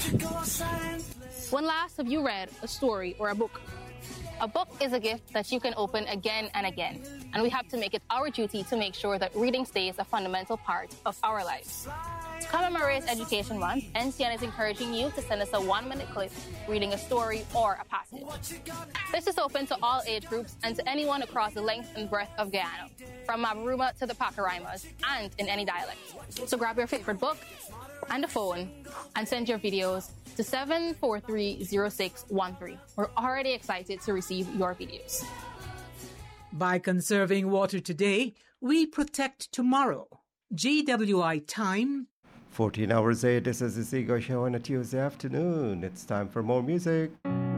When last have you read a story or a book? A book is a gift that you can open again and again, and we have to make it our duty to make sure that reading stays a fundamental part of our lives. To commemorate Education Month, NCN is encouraging you to send us a 1-minute clip reading a story or a passage. This is open to all age groups and to anyone across the length and breadth of Guyana, from Mabaruma to the Pacaraimas, and in any dialect. So grab your favorite book and a phone and send your videos to 7430613. We're already excited to receive your videos. By conserving water today, we protect tomorrow. GWI time. 14 hours 8. This is the Seagull Show on a Tuesday afternoon. It's time for more music.